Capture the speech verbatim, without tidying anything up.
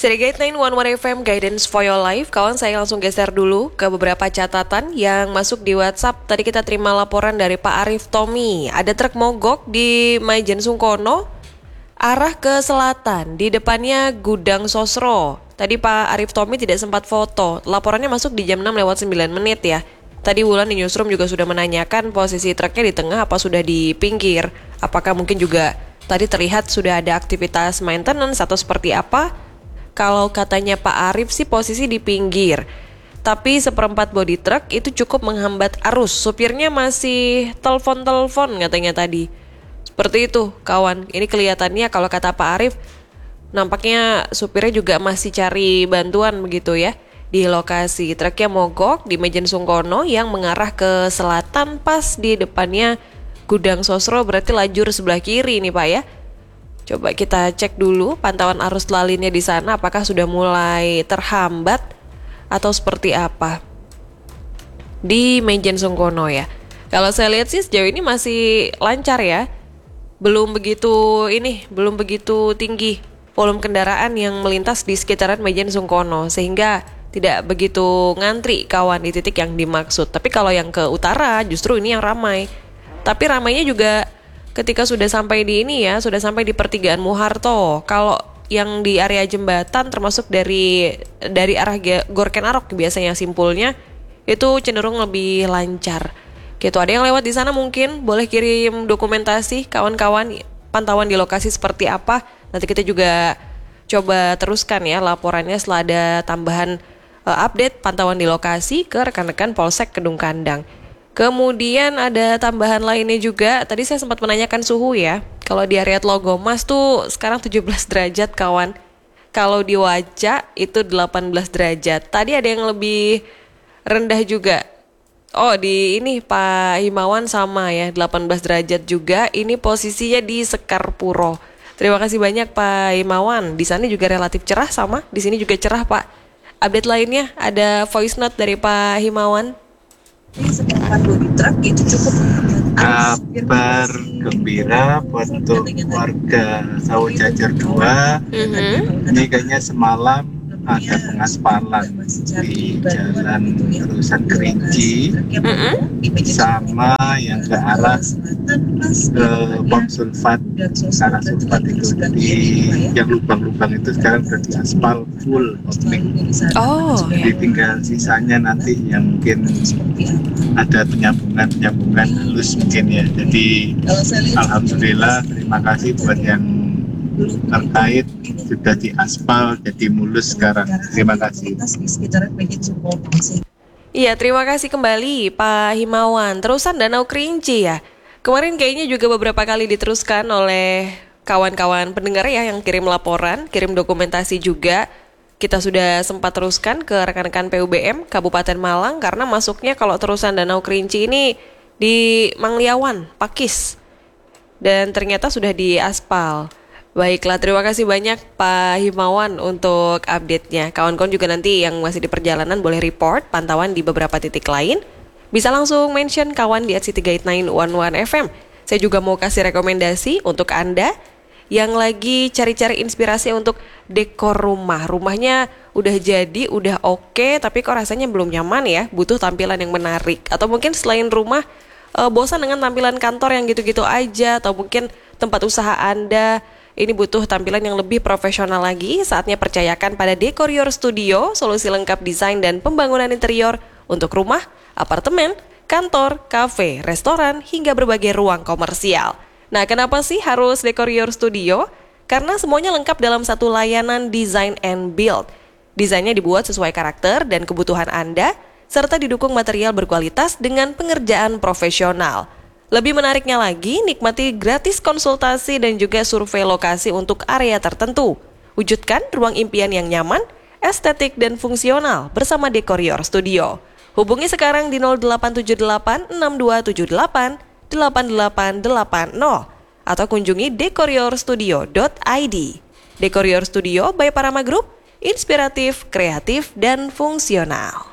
Serigate sembilan satu satu F M Guidance for Your Life. Kawan, saya langsung geser dulu ke beberapa catatan yang masuk di WhatsApp. Tadi kita terima laporan dari Pak Arif Tommy. Ada truk mogok di Maijen Sungkono arah ke selatan. Di depannya gudang Sosro. Tadi Pak Arif Tommy tidak sempat foto. Laporannya masuk di jam enam lewat sembilan menit ya. Tadi Wulan di Newsroom juga sudah menanyakan posisi truknya di tengah apa sudah di pinggir. Apakah mungkin juga tadi terlihat sudah ada aktivitas maintenance atau seperti apa? Kalau katanya Pak Arif sih posisi di pinggir. Tapi seperempat bodi truk itu cukup menghambat arus. Supirnya masih telepon-telepon katanya tadi. Seperti itu kawan. Ini kelihatannya kalau kata Pak Arif, nampaknya supirnya juga masih cari bantuan begitu ya. Di lokasi truknya mogok di Maijen Sungkono yang mengarah ke selatan, pas di depannya gudang Sosro, berarti lajur sebelah kiri nih Pak ya. Coba kita cek dulu pantauan arus lalinnya di sana, apakah sudah mulai terhambat atau seperti apa di Maijen Sungkono ya. Kalau saya lihat sih sejauh ini masih lancar ya, belum begitu ini, belum begitu tinggi volume kendaraan yang melintas di sekitaran Maijen Sungkono, sehingga tidak begitu ngantri kawan di titik yang dimaksud. Tapi kalau yang ke utara justru ini yang ramai. Tapi ramainya juga ketika sudah sampai di ini ya, sudah sampai di pertigaan Muharto. Kalau yang di area jembatan termasuk dari dari arah Gorken Arok biasanya simpulnya itu cenderung lebih lancar. Gitu, ada yang lewat di sana mungkin boleh kirim dokumentasi kawan-kawan, pantauan di lokasi seperti apa. Nanti kita juga coba teruskan ya laporannya setelah ada tambahan uh, update pantauan di lokasi ke rekan-rekan Polsek Kedung Kandang. Kemudian ada tambahan lainnya juga. Tadi saya sempat menanyakan suhu ya. Kalau di area Tlogomas tuh sekarang tujuh belas derajat kawan. Kalau di Wajah itu delapan belas derajat. Tadi ada yang lebih rendah juga. Oh, di ini Pak Himawan sama ya, delapan belas derajat juga. Ini posisinya di Sekarpuro. Terima kasih banyak Pak Himawan. Di sana juga relatif cerah sama. Di sini juga cerah Pak. Update lainnya ada voice note dari Pak Himawan. Kabar gembira buat untuk warga Sawo Jajar dua. Mm-hmm. Ini kayaknya semalam ada pengaspalan di jalan Terusan Kerinci, mm-hmm. sama yang ke arah ke Pom Sulfat, arah Sulfat itu di yang lubang-lubang itu sekarang sudah diaspal full opening. Oh, jadi tinggal sisanya nanti yang mungkin ada penyambungan-penyambungan halus mungkin ya. Jadi alhamdulillah, terima kasih buat yang terkait sudah diaspal jadi mulus sekarang. Terima kasih. Iya, terima kasih kembali Pak Himawan. Terusan Danau Kerinci ya. Kemarin kayaknya juga beberapa kali diteruskan oleh kawan-kawan pendengar ya yang kirim laporan, kirim dokumentasi juga. Kita sudah sempat teruskan ke rekan-rekan P U B M Kabupaten Malang karena masuknya kalau terusan Danau Kerinci ini di Mangliawan, Pakis. Dan ternyata sudah diaspal. Baiklah, terima kasih banyak Pak Himawan untuk update-nya. Kawan-kawan juga nanti yang masih di perjalanan boleh report pantauan di beberapa titik lain. Bisa langsung mention kawan di at serigate sembilan satu satu F M. Saya juga mau kasih rekomendasi untuk Anda yang lagi cari-cari inspirasi untuk dekor rumah. Rumahnya udah jadi, udah oke, tapi kok rasanya belum nyaman ya, butuh tampilan yang menarik. Atau mungkin selain rumah, uh, bosan dengan tampilan kantor yang gitu-gitu aja, atau mungkin tempat usaha Anda ini butuh tampilan yang lebih profesional lagi. Saatnya percayakan pada Decorior Studio, solusi lengkap desain dan pembangunan interior untuk rumah, apartemen, kantor, kafe, restoran, hingga berbagai ruang komersial. Nah, kenapa sih harus Decorior Studio? Karena semuanya lengkap dalam satu layanan design and build. Desainnya dibuat sesuai karakter dan kebutuhan Anda, serta didukung material berkualitas dengan pengerjaan profesional. Lebih menariknya lagi, nikmati gratis konsultasi dan juga survei lokasi untuk area tertentu. Wujudkan ruang impian yang nyaman, estetik, dan fungsional bersama Decorior Studio. Hubungi sekarang di nol delapan tujuh delapan enam dua tujuh delapan delapan delapan delapan nol atau kunjungi decorior studio dot i d. Decorior Studio by Parama Group, inspiratif, kreatif, dan fungsional.